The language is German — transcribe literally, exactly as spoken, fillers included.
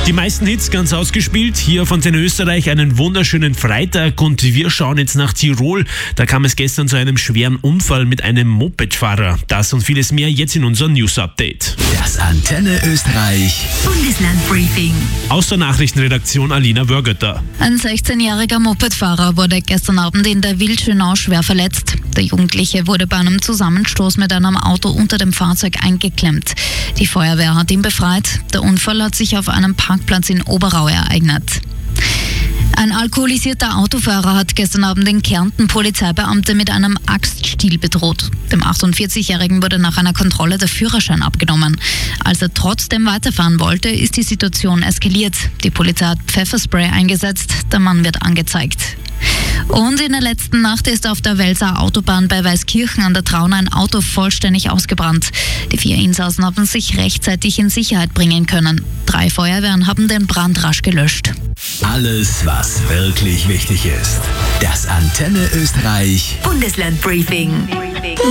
Die meisten Hits ganz ausgespielt. Hier auf Antenne Österreich einen wunderschönen Freitag und wir schauen jetzt nach Tirol. Da kam es gestern zu einem schweren Unfall mit einem Mopedfahrer. Das und vieles mehr jetzt in unserem News-Update. Das Antenne Österreich Bundesland-Briefing. Aus der Nachrichtenredaktion Alina Wörgötter. Ein sechzehnjähriger Mopedfahrer wurde gestern Abend in der Wildschönau schwer verletzt. Der Jugendliche wurde bei einem Zusammenstoß mit einem Auto unter dem Fahrzeug eingeklemmt. Die Feuerwehr hat ihn befreit. Der Unfall hat sich auf einem Parkplatz in Oberau ereignet. Ein alkoholisierter Autofahrer hat gestern Abend in Kärnten Polizeibeamte mit einem Axtstiel bedroht. Dem achtundvierzigjährigen wurde nach einer Kontrolle der Führerschein abgenommen. Als er trotzdem weiterfahren wollte, ist die Situation eskaliert. Die Polizei hat Pfefferspray eingesetzt, der Mann wird angezeigt. Und in der letzten Nacht ist auf der Welser Autobahn bei Weißkirchen an der Traun ein Auto vollständig ausgebrannt. Die vier Insassen haben sich rechtzeitig in Sicherheit bringen können. Drei Feuerwehren haben den Brand rasch gelöscht. Alles, was wirklich wichtig ist. Das Antenne Österreich Bundesland-Briefing.